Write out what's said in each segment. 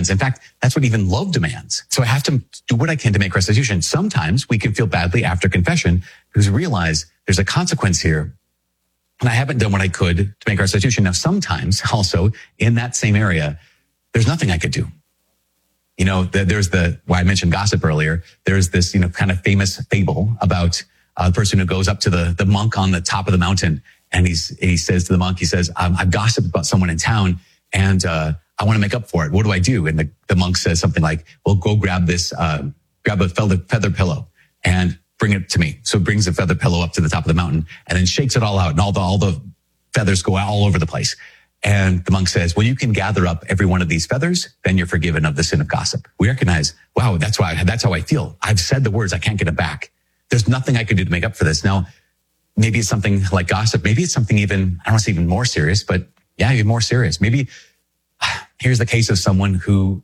demands. In fact, that's what even love demands. So I have to do what I can to make restitution. Sometimes we can feel badly after confession because we realize there's a consequence here. And I haven't done what I could to make restitution. Now, sometimes also in that same area, there's nothing I could do. There's why I mentioned gossip earlier. There's this, kind of famous fable about a person who goes up to the monk on the top of the mountain. And he says to the monk, I've gossiped about someone in town and, I want to make up for it. What do I do? And the monk says something like, well, go grab a feather pillow and bring it to me. So he brings the feather pillow up to the top of the mountain and then shakes it all out. And all the feathers go out all over the place. And the monk says, well, you can gather up every one of these feathers, then you're forgiven of the sin of gossip. We recognize, wow, that's how I feel. I've said the words, I can't get it back. There's nothing I can do to make up for this. Now, maybe it's something like gossip. Maybe it's something even, I don't want to say even more serious, but yeah, even more serious. Maybe here's the case of someone who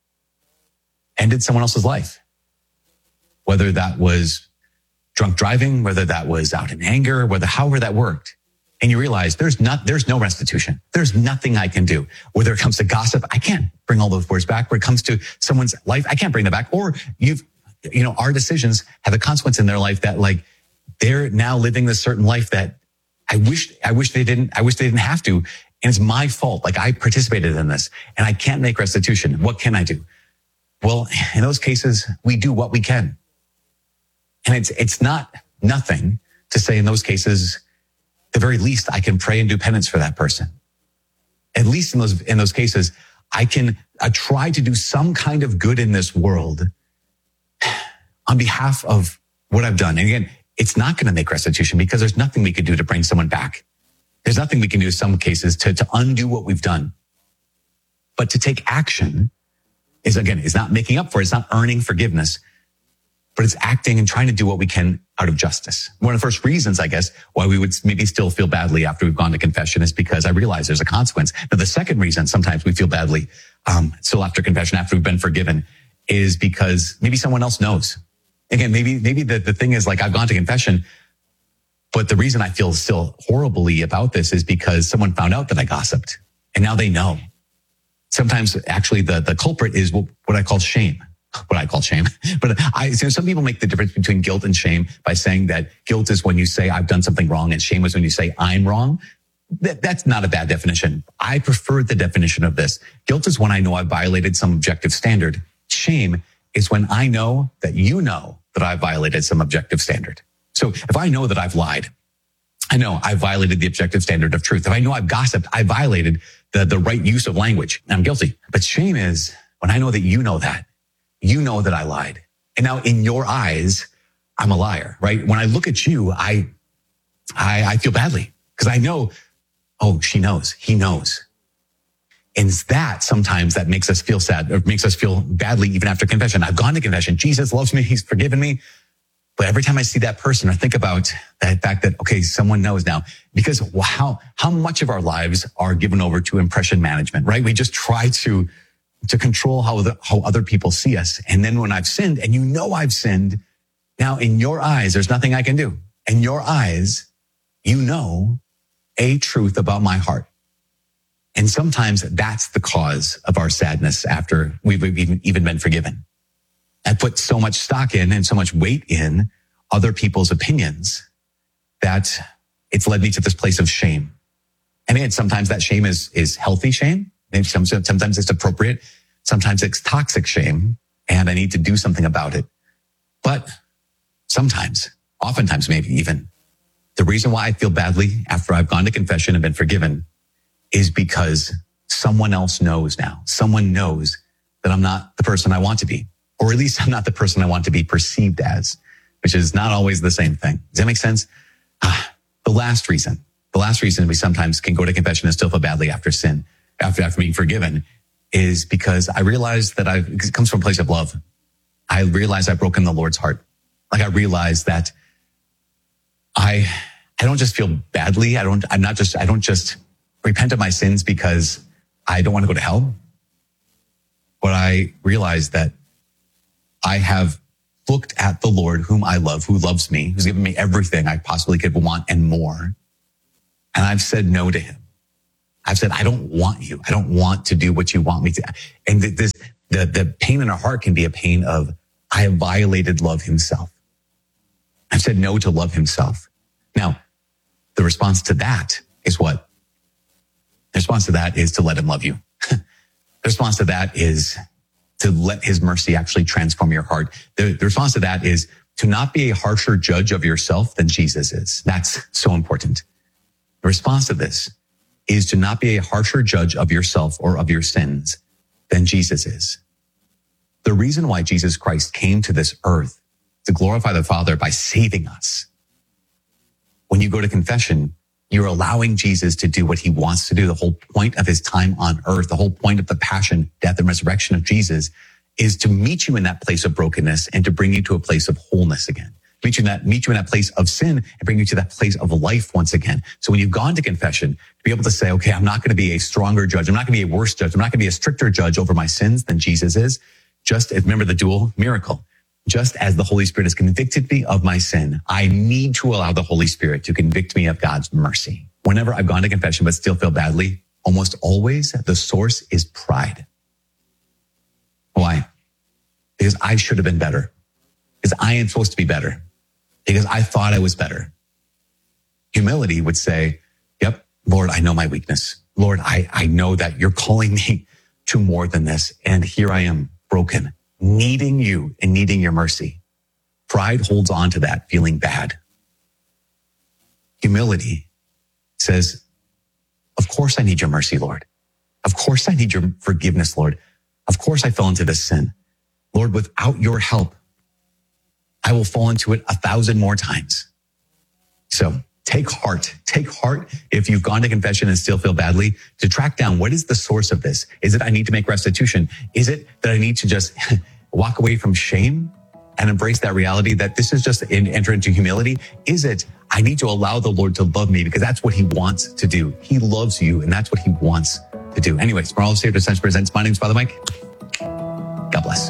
ended someone else's life. Whether that was drunk driving, whether that was out in anger, however that worked. And you realize there's no restitution. There's nothing I can do. Whether it comes to gossip, I can't bring all those words back. When it comes to someone's life, I can't bring that back. Or our decisions have a consequence in their life that they're now living this certain life that I wish they didn't have to. And it's my fault. I participated in this and I can't make restitution. What can I do? Well, in those cases, we do what we can. And it's not nothing to say in those cases, the very least, I can pray and do penance for that person. At least in those cases, I can try to do some kind of good in this world on behalf of what I've done. And again, it's not going to make restitution because there's nothing we could do to bring someone back. There's nothing we can do in some cases to undo what we've done. But to take action is not making up for it. It's not earning forgiveness, but it's acting and trying to do what we can out of justice. One of the first reasons, I guess, why we would maybe still feel badly after we've gone to confession is because I realize there's a consequence. Now, the second reason sometimes we feel badly still after confession, after we've been forgiven, is because maybe someone else knows. Again, maybe the thing is I've gone to confession, but the reason I feel still horribly about this is because someone found out that I gossiped and now they know. Sometimes actually the culprit is what I call shame. But some people make the difference between guilt and shame by saying that guilt is when you say I've done something wrong and shame is when you say I'm wrong. That's not a bad definition. I prefer the definition of this. Guilt is when I know I violated some objective standard. Shame is when I know that you know that I violated some objective standard. So if I know that I've lied, I know I violated the objective standard of truth. If I know I've gossiped, I violated the right use of language. I'm guilty. But shame is when I know that you know that I lied. And now in your eyes, I'm a liar, right? When I look at you, I feel badly because I know, oh, she knows, he knows. And it's that sometimes that makes us feel sad or makes us feel badly even after confession. I've gone to confession. Jesus loves me. He's forgiven me. But every time I see that person or think about that fact that, okay, someone knows now, because how much of our lives are given over to impression management, right? We just try to control how other people see us. And then when I've sinned and I've sinned, now in your eyes, there's nothing I can do. In your eyes, you know a truth about my heart. And sometimes that's the cause of our sadness after we've even been forgiven. I put so much stock in and so much weight in other people's opinions that it's led me to this place of shame. And again, sometimes that shame is healthy shame. And sometimes it's appropriate. Sometimes it's toxic shame and I need to do something about it. But oftentimes maybe even, the reason why I feel badly after I've gone to confession and been forgiven is because someone else knows now. Someone knows that I'm not the person I want to be, or at least I'm not the person I want to be perceived as, which is not always the same thing. Does that make sense? The last reason we sometimes can go to confession and still feel badly after sin, after being forgiven, is because I realize that it comes from a place of love. I realize I've broken the Lord's heart. I realize that I don't just feel badly. I don't just repent of my sins because I don't want to go to hell. But I realize that I have looked at the Lord whom I love, who loves me, who's given me everything I possibly could want and more. And I've said no to him. I've said, I don't want you. I don't want to do what you want me to. And the pain in our heart can be a pain of, I have violated love himself. I've said no to love himself. Now, the response to that is what? The response to that is to let him love you. The response to that is to let his mercy actually transform your heart. The response to that is to not be a harsher judge of yourself than Jesus is. That's so important. The response to this is to not be a harsher judge of yourself or of your sins than Jesus is. The reason why Jesus Christ came to this earth to glorify the Father by saving us. When you go to confession, you're allowing Jesus to do what he wants to do. The whole point of his time on earth, the whole point of the passion, death, and resurrection of Jesus is to meet you in that place of brokenness and to bring you to a place of wholeness again. Meet you in that place of sin and bring you to that place of life once again. So when you've gone to confession, to be able to say, okay, I'm not going to be a stronger judge. I'm not going to be a worse judge. I'm not going to be a stricter judge over my sins than Jesus is. Remember the dual miracle. Just as the Holy Spirit has convicted me of my sin, I need to allow the Holy Spirit to convict me of God's mercy. Whenever I've gone to confession but still feel badly, almost always the source is pride. Why? Because I should have been better. Because I am supposed to be better. Because I thought I was better. Humility would say, yep, Lord, I know my weakness. Lord, I know that you're calling me to more than this. And here I am, broken, needing you and needing your mercy. Pride holds on to that feeling bad. Humility says, of course I need your mercy, Lord. Of course I need your forgiveness, Lord. Of course I fell into this sin. Lord, without your help, I will fall into it 1,000 more times. So take heart if you've gone to confession and still feel badly, to track down what is the source of this. Is it I need to make restitution? Is it that I need to just walk away from shame and embrace that reality that this is just enter into humility? Is it I need to allow the Lord to love me because that's what he wants to do. He loves you and that's what he wants to do. Anyways, from all of Savior Ascension Presents, my name is Father Mike. God bless.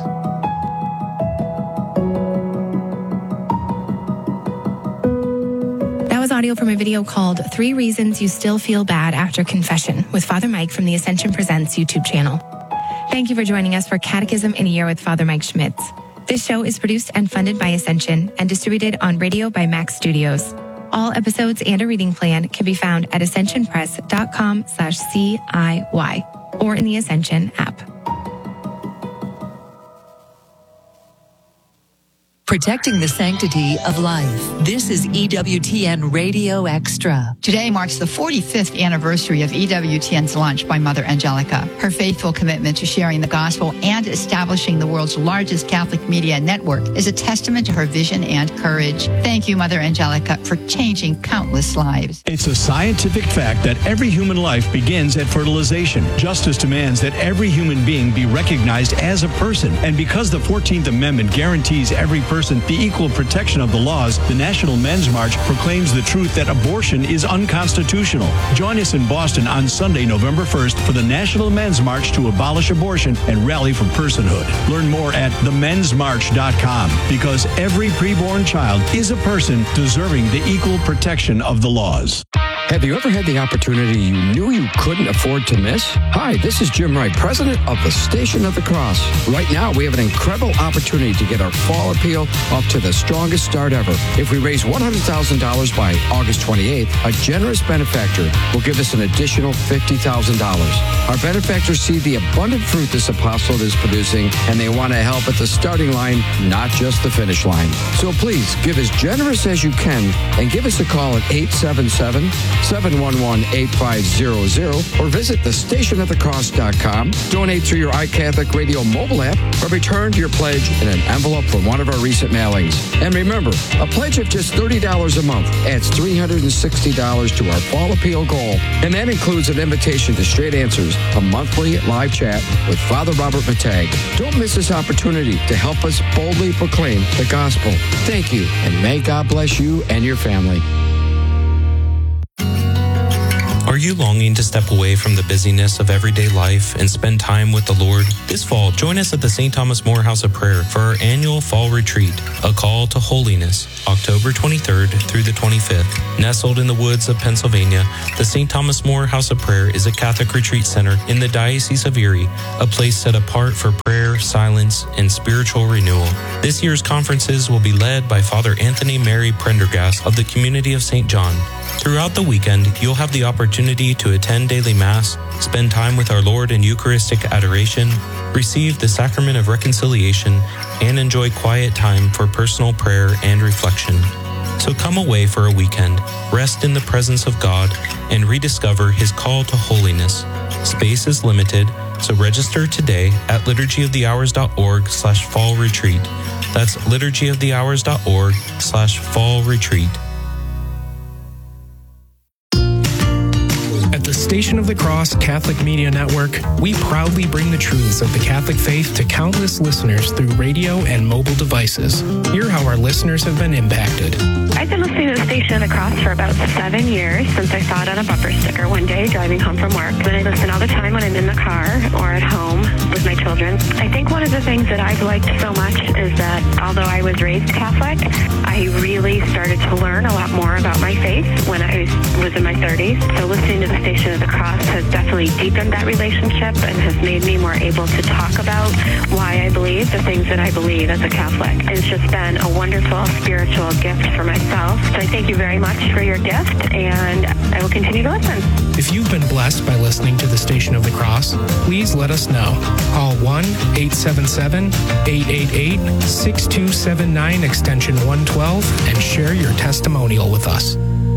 Audio from a video called 3 Reasons You Still Feel Bad After Confession with Father Mike from the Ascension Presents YouTube channel. Thank you for joining us for Catechism in a Year with Father Mike Schmitz. This show is produced and funded by Ascension and distributed on radio by Max Studios. All episodes and a reading plan can be found at ascensionpress.com/CIY or in the Ascension app. Protecting the sanctity of life. This is EWTN Radio Extra. Today marks the 45th anniversary of EWTN's launch by Mother Angelica. Her faithful commitment to sharing the gospel and establishing the world's largest Catholic media network is a testament to her vision and courage. Thank you, Mother Angelica, for changing countless lives. It's a scientific fact that every human life begins at fertilization. Justice demands that every human being be recognized as a person. And because the 14th Amendment guarantees every person the equal protection of the laws, the National Men's March proclaims the truth that abortion is unconstitutional. Join us in Boston on Sunday, November 1st for the National Men's March to abolish abortion and rally for personhood. Learn more at themensmarch.com because every preborn child is a person deserving the equal protection of the laws. Have you ever had the opportunity you knew you couldn't afford to miss? Hi, this is Jim Wright, president of the Station of the Cross. Right now, we have an incredible opportunity to get our fall appeal off to the strongest start ever. If we raise $100,000 by August 28th, a generous benefactor will give us an additional $50,000. Our benefactors see the abundant fruit this apostolate is producing, and they want to help at the starting line, not just the finish line. So please, give as generous as you can and give us a call at 877-711-8500 or visit thestationofthecross.com. Donate through your iCatholic Radio mobile app or return your pledge in an envelope from one of our recent mailings. And remember, a pledge of just $30 a month adds $360 to our fall appeal goal. And that includes an invitation to Straight Answers, a monthly live chat with Father Robert Matag. Don't miss this opportunity to help us boldly proclaim the gospel. Thank you, and may God bless you and your family. Are you longing to step away from the busyness of everyday life and spend time with the Lord? This fall, join us at the St. Thomas More House of Prayer for our annual fall retreat, A Call to Holiness, October 23rd through the 25th. Nestled in the woods of Pennsylvania, the St. Thomas More House of Prayer is a Catholic retreat center in the Diocese of Erie, a place set apart for prayer, silence, and spiritual renewal. This year's conferences will be led by Father Anthony Mary Prendergast of the Community of St. John. Throughout the weekend, you'll have the opportunity to attend daily Mass, spend time with our Lord in Eucharistic adoration, receive the Sacrament of Reconciliation, and enjoy quiet time for personal prayer and reflection. So come away for a weekend, rest in the presence of God, and rediscover His call to holiness. Space is limited, so register today at liturgyofthehours.org/fall retreat. That's liturgyofthehours.org/fall retreat. At the Station of the Cross Catholic Media Network, we proudly bring the truths of the Catholic faith to countless listeners through radio and mobile devices. Hear how our listeners have been impacted. I've been listening to the Station of the Cross for about 7 years, since I saw it on a bumper sticker one day driving home from work. Then I listen all the time when I'm in the car or at home with my children. I think one of the things that I've liked so much is that although I was raised Catholic, I really started to learn a lot more about my faith when I was in my 30s. So listening to the Station of the Cross has definitely deepened that relationship and has made me more able to talk about why I believe the things that I believe as a Catholic. It's just been a wonderful spiritual gift for myself. So I thank you very much for your gift, and I will continue to listen. If you've been blessed by listening to the Station of the Cross, please let us know. Call 1-877-888-6279 extension 112 and share your testimonial with us.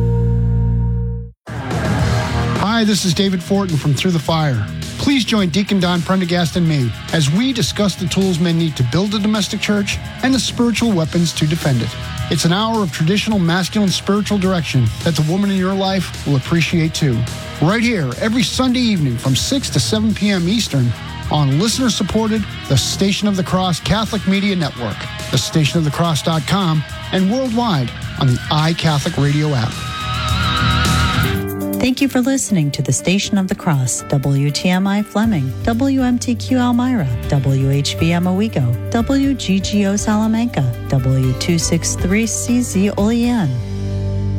Hi, this is David Fortin from Through the Fire. Please join Deacon Don Prendergast and me as we discuss the tools men need to build a domestic church and the spiritual weapons to defend it. It's an hour of traditional masculine spiritual direction that the woman in your life will appreciate too. Right here, every Sunday evening from 6 to 7 p.m. Eastern on listener-supported The Station of the Cross Catholic Media Network, thestationofthecross.com, and worldwide on the iCatholic Radio app. Thank you for listening to the Station of the Cross, WTMI Fleming, WMTQ Elmira, WHVM Owego, WGGO Salamanca, W263CZ Olean.